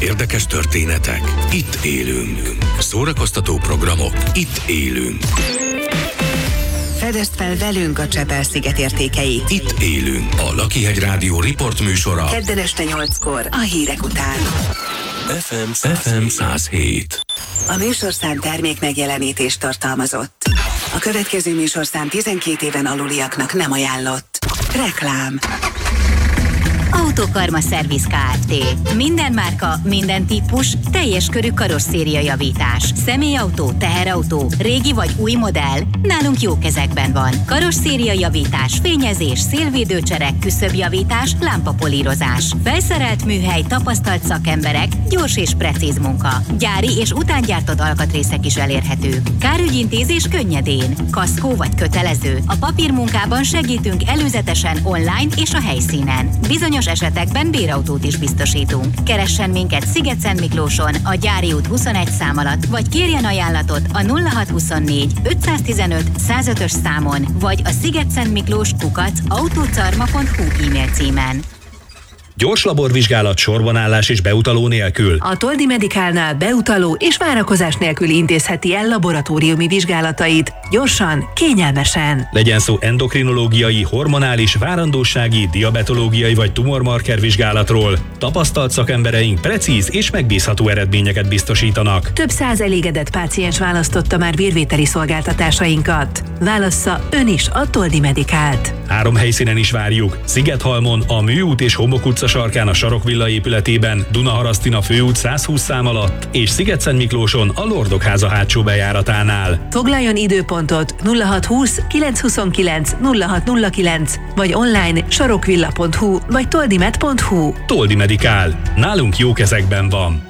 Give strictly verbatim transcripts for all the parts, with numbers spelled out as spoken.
Érdekes történetek. Itt élünk. Szórakoztató programok. Itt élünk. Fedezd fel velünk a Csepel-sziget értékeit. Itt élünk. A Lakihegy Rádió riportműsora. Kedden este nyolckor a hírek után. ef em száz hét. A műsorszám termék megjelenítést tartalmazott. A következő műsorszám tizenkét éven aluliaknak nem ajánlott. Reklám. Autokarma Szerviz Kft. Minden márka, minden típus, teljes körű karosszériajavítás. Személyautó, teherautó, régi vagy új modell, nálunk jó kezekben van. Karosszériajavítás, fényezés, szélvédőcserek, küszöbjavítás, lámpapolírozás. Felszerelt műhely, tapasztalt szakemberek, gyors és precíz munka. Gyári és utángyártott alkatrészek is elérhetők. Kárügyintézés könnyedén. Kaszkó vagy kötelező. A papírmunkában segítünk előzetesen online és a helyszínen. Bizonyos esetekben bérautót is biztosítunk. Keressen minket Sziget-Szentmiklóson, a Gyári út huszonegy szám alatt, vagy kérjen ajánlatot a nulla hat huszonnégy ötszáztizenöt százötös számon, vagy a szigetszentmiklós kukac autócarma pont hu e-mail címen. Gyors laborvizsgálat, sorbanállás és beutaló nélkül. A Toldi Medicalnál beutaló és várakozás nélkül intézheti el laboratóriumi vizsgálatait. Gyorsan, kényelmesen. Legyen szó endokrinológiai, hormonális, várandósági, diabetológiai vagy tumormarker vizsgálatról. Tapasztalt szakembereink precíz és megbízható eredményeket biztosítanak. Több száz elégedett páciens választotta már vérvételi szolgáltatásainkat. Válassza ön is a Toldi Medicalt. Három helyszínen is várjuk. Szigethalmon, a Műút és Homok utca sarkán a Sarokvilla épületében, Dunaharasztin főút száz húsz szám alatt, és Sziget-Szentmiklóson a Lordok háza hátsó bejáratánál. Foglaljon időpontot nulla hat húsz kilenc huszonkilenc nulla hat nulla kilenc, vagy online sarokvilla pont hu vagy toldimed pont hu. Toldi Medical. Nálunk jó kezekben van.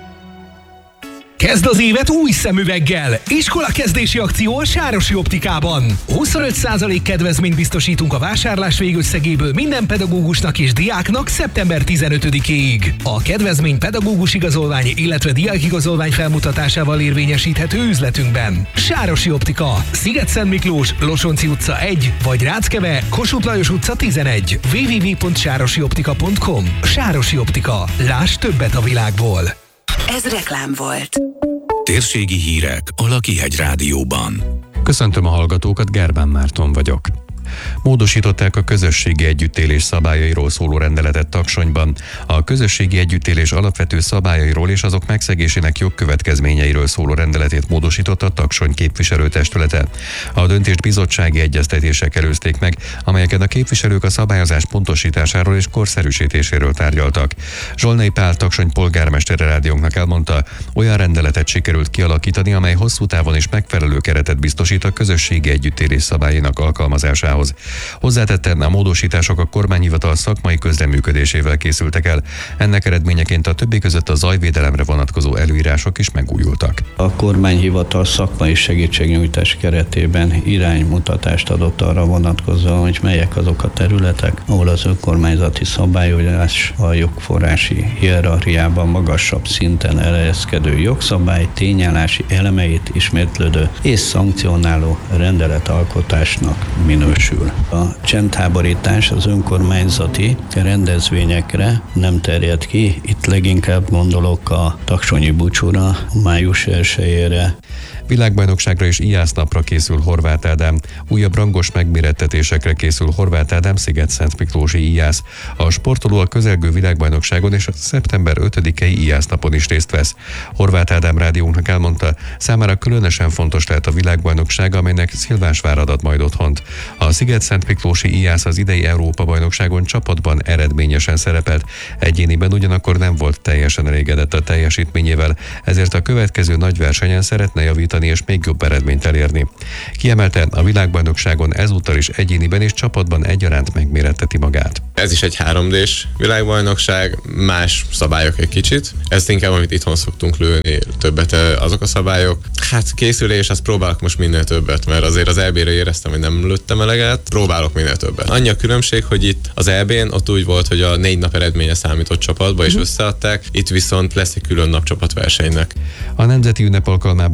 Kezd az évet új szemüveggel! Iskolakezdési akció a Sárosi Optikában. huszonöt százalék kedvezményt biztosítunk a vásárlás végösszegéből minden pedagógusnak és diáknak szeptember tizenötödikéig. A kedvezmény pedagógus igazolvány, illetve diákigazolvány felmutatásával érvényesíthető üzletünkben. Sárosi Optika, Sziget-Szentmiklós, Losonci utca egy, vagy Ráckeve, Kossuth Lajos utca tizenegy. double-u double-u double-u pont sárosi optika pont com. Sárosi Optika. Láss többet a világból. Ez reklám volt. Térségi hírek a Lakihegy Rádióban. Köszöntöm a hallgatókat, Gerbán Márton vagyok. Módosították a közösségi együttélés szabályairól szóló rendeletet Taksonyban. A közösségi együttélés alapvető szabályairól és azok megszegésének jogkövetkezményeiről szóló rendeletét módosította a Taksony képviselőtestülete. A döntést bizottsági egyeztetések előzték meg, amelyeken a képviselők a szabályozás pontosításáról és korszerűsítéséről tárgyaltak. Zsolnai Pál Taksony polgármestere rádiónknak elmondta, olyan rendeletet sikerült kialakítani, amely hosszú távon is megfelelő keretet biztosít a közösségi együttélés szabályainak alkalmazásához. Hozzátette, a módosítások a kormányhivatal szakmai közreműködésével készültek el. Ennek eredményeként a többi között a zajvédelemre vonatkozó előírások is megújultak. A kormányhivatal szakmai segítségnyújtás keretében iránymutatást adott arra vonatkozóan, hogy melyek azok a területek, ahol az önkormányzati szabályozás a jogforrási hierarchiában magasabb szinten elhelyezkedő jogszabály tényállási elemeit ismétlődő és szankcionáló rendeletalkotásnak minősül. A csendháborítás az önkormányzati rendezvényekre nem terjed ki. Itt leginkább gondolok a taksonyi búcsúra, május elsejére. Világbajnokságra és ijász-napra készül Horváth Ádám. Újabb rangos megmérettetésekre készül Horváth Ádám Sziget-Szentmiklósi ijász. A sportoló a közelgő világbajnokságon és a szeptember ötödikei ijász-napon is részt vesz. Horváth Ádám rádiónknak elmondta, számára különösen fontos lehet a világbajnokság, amelynek Szilvásvárad ad majd otthont. A Sziget-Szentmiklósi ijász az idei Európa-bajnokságon csapatban eredményesen szerepelt, egyéniben ugyanakkor nem volt teljesen elégedett a teljesítményével, ezért a következő nagy versenyen szeretne javítani és még jobb eredményt elérni. Kiemelte, a világbajnokságon ezúttal is egyéniben és csapatban egyaránt megméretteti magát. Ez is egy három dés világbajnokság, más szabályok egy kicsit. Ezt inkább, amit itthon szoktunk lőni, többet azok a szabályok. Hát készülés, azt próbálok most minél többet, mert azért az é bé-re éreztem, hogy nem lőttem eleget, próbálok minél többet. Annyi a különbség, hogy itt az é bén ott úgy volt, hogy a négy nap eredménye számított csapatba, és összeadták, itt viszont lesz egy külön napcsapatversenynek. A nemzeti ünnep alkalmából Dunaharasztin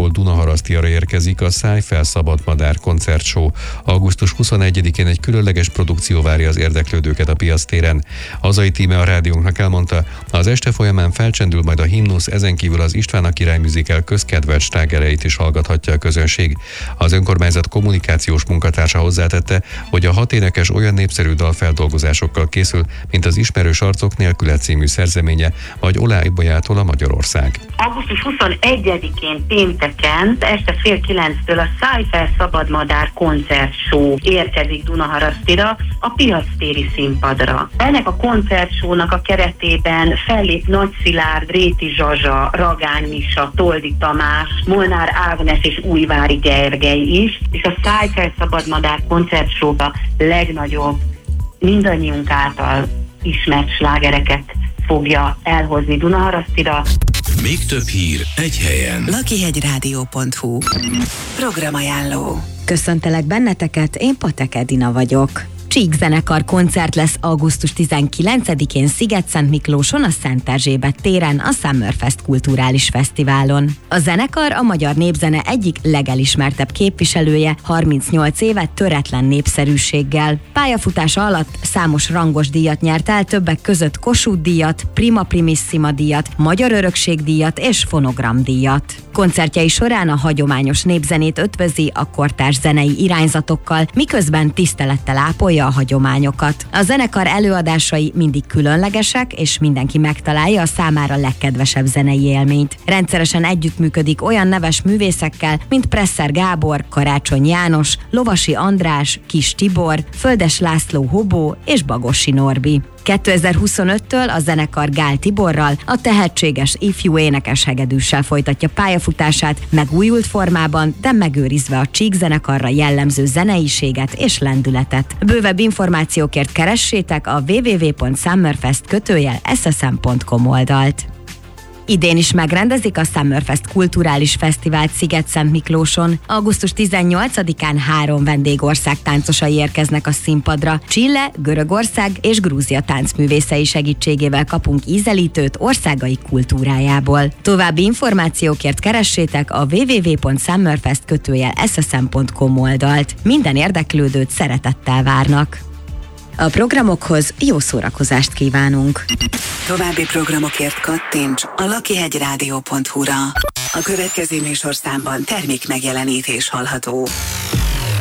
Dunaharasztira érkezik a Száj fel szabad madár koncertshow. augusztus huszonegyedikén egy különleges produkció várja az érdeklődőket a piactéren. Hazai tíme a rádiónknak elmondta, az este folyamán felcsendül majd a himnusz, ezen kívül az István a Király Musical közkedvelt slágereit is hallgathatja a közönség. Az önkormányzat kommunikációs munkatársa hozzátette, hogy a hat énekes olyan népszerű dalfeldolgozásokkal készül, mint az Ismerős arcok nélküle című szerzeménye, vagy Olá Ibolyától a Magyarország. augusztus huszonegyedikén pénteken este fél kilenctől a Száj fel szabad madár koncertshow érkezik Dunaharasztira, a piactéri színpadra. Ennek a koncertshow-nak a keretében fellép Nagy Szilárd, Réti Zsazsa, Ragány Misa, Toldi Tamás, Molnár Ágnes és Újvári Gergely is, és a Száj fel szabad madár koncertshow-ba legnagyobb, mindannyiunk által ismert slágereket fogja elhozni Dunaharasztira. Még több hír egy helyen. lakihegyrádió pont hu Programajánló. Köszöntelek benneteket, én Patek Edina vagyok. Csík zenekar koncert lesz augusztus tizenkilencedikén Sziget-Szentmiklóson, a Szent Erzsébet téren, a Summerfest kulturális fesztiválon. A zenekar a magyar népzene egyik legelismertebb képviselője, harmincnyolc éve töretlen népszerűséggel. Pályafutása alatt számos rangos díjat nyert el, többek között Kossuth díjat, Prima Primissima díjat, Magyar Örökség díjat és Fonogram díjat. Koncertjei során a hagyományos népzenét ötvözi a kortárs zenei irányzatokkal, miközben tisztelettel ápolja a hagyományokat. A zenekar előadásai mindig különlegesek, és mindenki megtalálja a számára legkedvesebb zenei élményt. Rendszeresen együttműködik olyan neves művészekkel, mint Presser Gábor, Karácsony János, Lovasi András, Kis Tibor, Földes László Hobó és Bagossi Norbi. kétezer-huszonöttől a zenekar Gál Tiborral, a tehetséges ifjú énekes hegedűssel folytatja pályafutását, megújult formában, de megőrizve a Csík zenekarra jellemző zeneiséget és lendületet. Bővebb információkért keressétek a double-u double-u double-u pont summerfest kötőjel s s m pont com oldalt. Idén is megrendezik a Summerfest kulturális fesztivált Sziget-Szentmiklóson. augusztus tizennyolcadikán három vendégország táncosai érkeznek a színpadra. Chile, Görögország és Grúzia táncművészei segítségével kapunk ízelítőt országai kultúrájából. További információkért keressétek a double-u double-u double-u pont summerfest kötőjel s s m pont com oldalt. Minden érdeklődőt szeretettel várnak. A programokhoz jó szórakozást kívánunk! További programokért kattints a lakihegyrádió pont hu-ra. A következő műsorszámban termék megjelenítés hallható.